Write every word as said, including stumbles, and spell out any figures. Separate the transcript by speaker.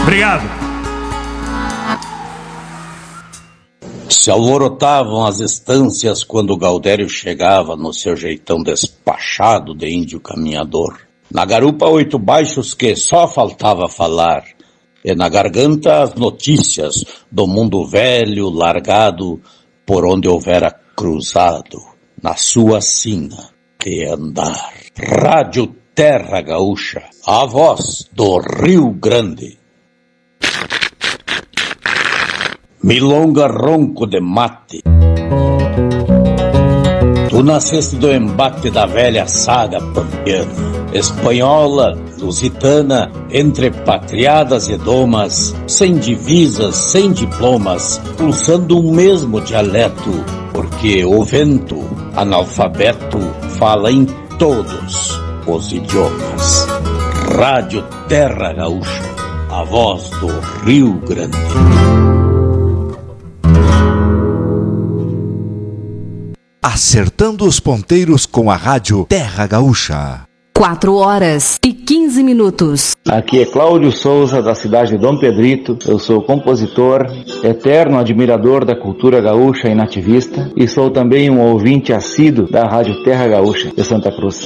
Speaker 1: Obrigado.
Speaker 2: Se alvorotavam as estâncias quando Gaudério chegava no seu jeitão despachado de índio caminhador. Na garupa oito baixos que só faltava falar, e na garganta as notícias do mundo velho largado por onde houvera cruzado, na sua sina de andar. Rádio Terra Gaúcha, a voz do Rio Grande. Milonga ronco de mate. Tu nasceste do embate da velha saga pampiana, espanhola, lusitana, entre patriadas e domas, sem divisas, sem diplomas, pulsando um mesmo dialeto, porque o vento, analfabeto, fala em todos os idiomas. Rádio Terra Gaúcha, a voz do Rio Grande.
Speaker 3: Acertando os ponteiros com a Rádio Terra Gaúcha.
Speaker 4: Quatro horas e quinze minutos.
Speaker 5: Aqui é Cláudio Souza, da cidade de Dom Pedrito. Eu sou compositor, eterno admirador da cultura gaúcha e nativista, e sou também um ouvinte assíduo da Rádio Terra Gaúcha de Santa Cruz.